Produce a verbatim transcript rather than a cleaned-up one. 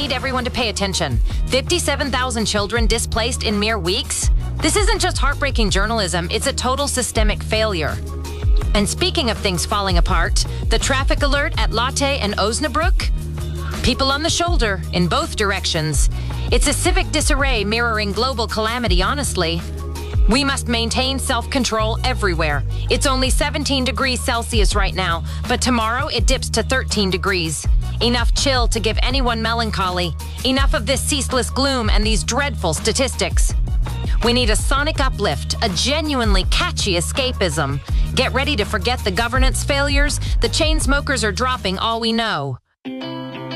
need everyone to pay attention. fifty-seven thousand children displaced in mere weeks? This isn't just heartbreaking journalism, it's a total systemic failure. And speaking of things falling apart, the traffic alert at Lotte and Osnabrück? People on the shoulder in both directions. It's a civic disarray mirroring global calamity, honestly. We must maintain self-control everywhere. It's only seventeen degrees Celsius right now, but tomorrow it dips to thirteen degrees. Enough chill to give anyone melancholy. Enough of this ceaseless gloom and these dreadful statistics. We need a sonic uplift, a genuinely catchy escapism. Get ready to forget the governance failures. The chain smokers are dropping all we know.